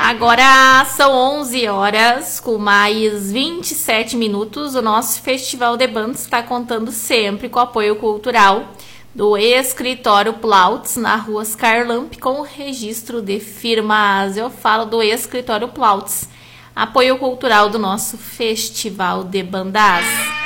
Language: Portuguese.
Agora são 11 horas com mais 27 minutos. O nosso Festival de Bandas está contando sempre com o apoio cultural do Escritório Plautz, na rua Oscar Lamp, com registro de firmas. Eu falo do Escritório Plautz, apoio cultural do nosso Festival de Bandas.